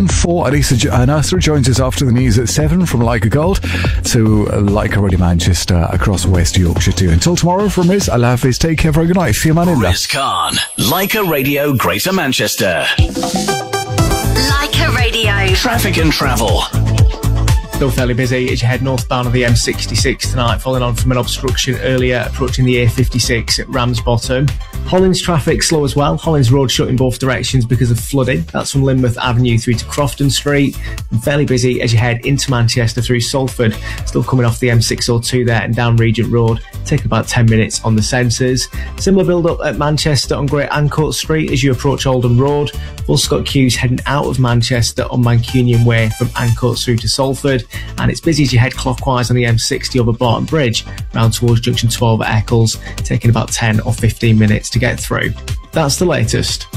4. Alisa Nurser joins us after the news at 7 from Leica Gold to Leica Radio Manchester across West Yorkshire too. Until tomorrow from Riz, Allah Hafiz. Take care, very good night. See you, man. Riz Khan, Leica Radio Greater Manchester. Leica Radio. Traffic and travel. Still fairly busy as you head northbound on the M66 tonight, following on from an obstruction earlier approaching the A56 at Ramsbottom. Hollins traffic slow as well. Hollins Road shut in both directions because of flooding. That's from Lynmouth Avenue through to Crofton Street. And fairly busy as you head into Manchester through Salford. Still coming off the M602 there and down Regent Road. Taking about 10 minutes on the sensors. Similar build-up at Manchester on Great Ancoats Street as you approach Oldham Road. Full Scott queues heading out of Manchester on Mancunian Way from Ancoats through to Salford. And it's busy as you head clockwise on the M60 over Barton Bridge, round towards Junction 12 at Eccles, taking about 10 or 15 minutes to get through. That's the latest.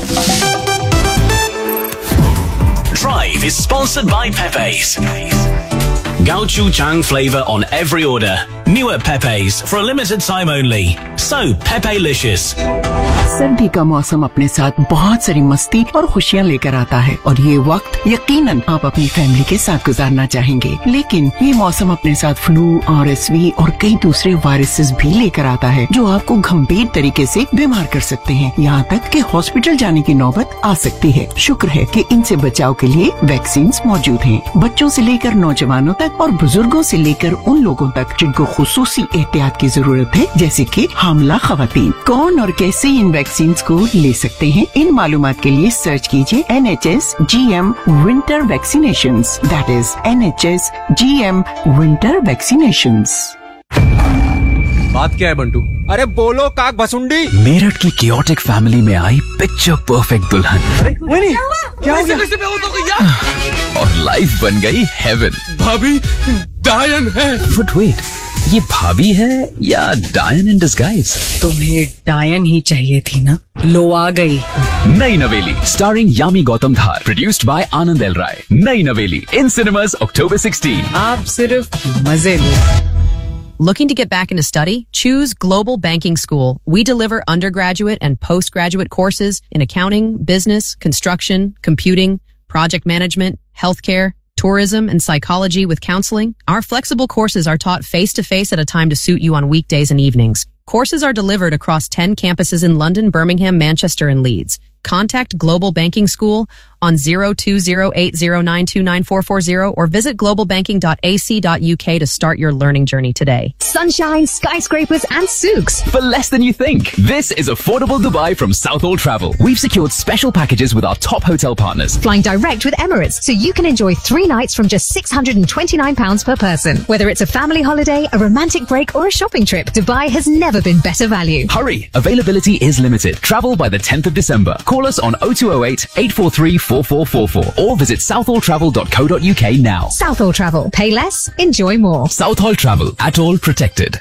Drive is sponsored by Pepe's. Gaucho Chang flavour on every order. New at Pepe's for a limited time only. So, Pepe-licious. सर्दी का मौसम अपने साथ बहुत सारी मस्ती और खुशियाँ लेकर आता है और ये वक्त यकीनन आप अपनी फैमिली के साथ गुजारना चाहेंगे, लेकिन ये मौसम अपने साथ फ्लू, RSV और कई दूसरे वायरसेस भी लेकर आता है जो आपको गंभीर तरीके से बीमार कर सकते हैं, यहाँ तक कि हॉस्पिटल जाने की नौबत आ सकती है। शुक्र है कि इनसे बचाव के लिए वैक्सीन मौजूद हैं। बच्चों से लेकर नौजवानों तक और बुजुर्गों से लेकर उन लोगों तक जिनको खुसूसी एहतियात की जरूरत है, जैसे कि हामला खवातीन। कौन और कैसे इन वैक्सीन को ले सकते हैं, इन मालूमात के लिए सर्च कीजिए NHS GM winter vaccinations, that is NHS GM winter vaccinations. बात क्या है बंटू? अरे बोलो काक भसुंडी। मेरठ की कियोटिक फैमिली में आई पिक्चर परफेक्ट दुल्हन। क्या हो गया? और लाइफ बन गई हेवन। भाभी डायन है। बट वेट, ये भाभी है या डायन इन डिस्गाइज? तुम्हें डायन ही चाहिए थी ना, लो आ गई। नई नवेली starring Yami Gautam Dhar, produced by Anand L राय। नई नवेली इन सिनेमास October 16। आप सिर्फ मजे लो। Looking to get back into study? Choose Global Banking School. We deliver undergraduate and postgraduate courses in accounting, business, construction, computing, project management, healthcare, tourism, and psychology with counseling. Our flexible courses are taught face-to-face at a time to suit you on weekdays and evenings. Courses are delivered across 10 campuses in London, Birmingham, Manchester, and Leeds. Contact Global Banking School on 02080929440 or visit globalbanking.ac.uk to start your learning journey today. Sunshine, skyscrapers and souks. For less than you think. This is affordable Dubai from Southall Travel. We've secured special packages with our top hotel partners. Flying direct with Emirates, so you can enjoy 3 nights from just £629 per person. Whether it's a family holiday, a romantic break or a shopping trip, Dubai has never been better value. Hurry! Availability is limited. Travel by the 10th of December. Call us on 0208 843 4444 or visit southalltravel.co.uk now. Southall Travel. Pay less, enjoy more. Southall Travel. At all protected.